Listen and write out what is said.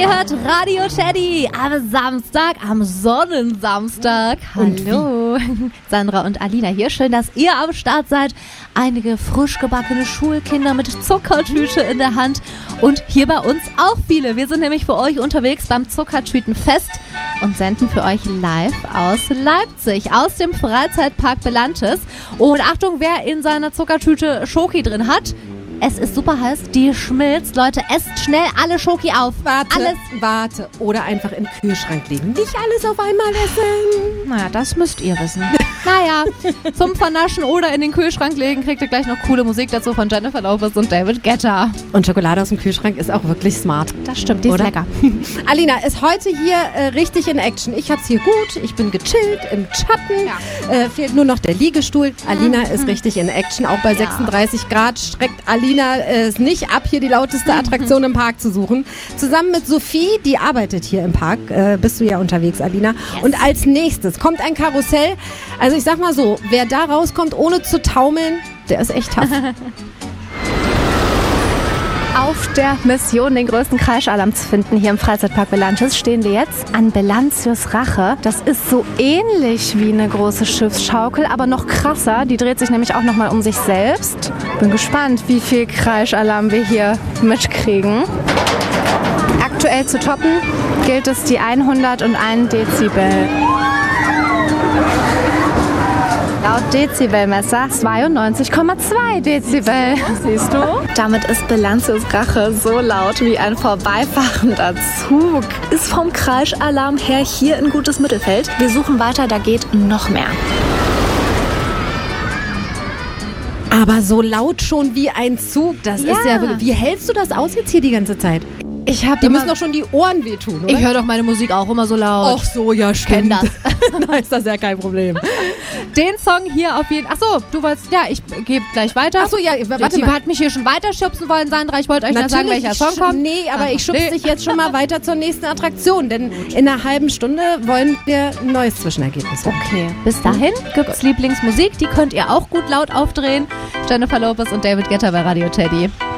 hört Radio Teddy am Samstag, am Sonnensamstag. Hallo, Sandra und Alina hier. Schön, dass ihr am Start seid. Einige frisch gebackene Schulkinder mit Zuckertüte in der Hand und hier bei uns auch viele. Wir sind nämlich für euch unterwegs beim Zuckertütenfest und senden für euch live aus Leipzig, aus dem Freizeitpark Belantes. Und Achtung, wer in seiner Zuckertüte Schoki drin hat, es ist super heiß, die schmilzt. Leute, esst schnell alle Schoki auf. Warte. Oder einfach im Kühlschrank legen. Nicht alles auf einmal essen. Naja, das müsst ihr wissen. Naja, zum Vernaschen oder in den Kühlschrank legen, kriegt ihr gleich noch coole Musik dazu von Jennifer Lopez und David Guetta. Und Schokolade aus dem Kühlschrank ist auch wirklich smart. Das stimmt, die ist lecker. Alina ist heute hier richtig in Action. Ich hab's hier gut, ich bin gechillt, im Schatten. Ja. Fehlt nur noch der Liegestuhl. Alina ist richtig in Action. Auch bei 36 Grad streckt Alina es nicht ab, hier die lauteste Attraktion im Park zu suchen. Zusammen mit Sophie, die arbeitet hier im Park, bist du ja unterwegs, Alina. Yes. Und als nächstes kommt ein Karussell. Also ich sag mal so, wer da rauskommt, ohne zu taumeln, der ist echt tough. Auf der Mission, den größten Kreischalarm zu finden hier im Freizeitpark Belantes, stehen wir jetzt an Belantius Rache. Das ist so ähnlich wie eine große Schiffsschaukel, aber noch krasser. Die dreht sich nämlich auch nochmal um sich selbst. Bin gespannt, wie viel Kreischalarm wir hier mitkriegen. Aktuell zu toppen gilt es die 101 Dezibel. Laut Dezibelmesser 92,2 Dezibel. Siehst du? Damit ist Belantius Rache so laut wie ein vorbeifahrender Zug. Ist vom Kreischalarm her hier ein gutes Mittelfeld. Wir suchen weiter, da geht noch mehr. Aber so laut schon wie ein Zug, das ist ja wirklich... Wie hältst du das aus jetzt hier die ganze Zeit? Dir müssen doch schon die Ohren wehtun, oder? Ich höre doch meine Musik auch immer so laut. Ach so, ja, stimmt. Kenn das. Da ist das ja kein Problem. Den Song hier auf jeden Fall. Achso, du wolltest. Ja, ich gebe gleich weiter. Achso, ja, warte Die mal. hat mich hier schon weiter schubsen wollen, Sandra. Ich wollte euch noch sagen, welcher Song kommt. Nee, aber ich schubse dich jetzt schon mal weiter zur nächsten Attraktion. Denn in einer halben Stunde wollen wir ein neues Zwischenergebnis. Okay, bis dahin gibt's Lieblingsmusik. Die könnt ihr auch gut laut aufdrehen. Jennifer Lopez und David Guetta bei Radio Teddy.